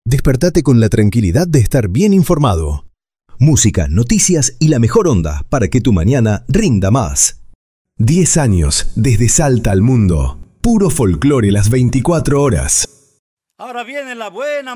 Despertate con la tranquilidad de estar bien informado. Música, noticias y la mejor onda para que tu mañana rinda más. 10 años desde Salta al mundo. Puro folclore las 24 horas. Ahora viene la buena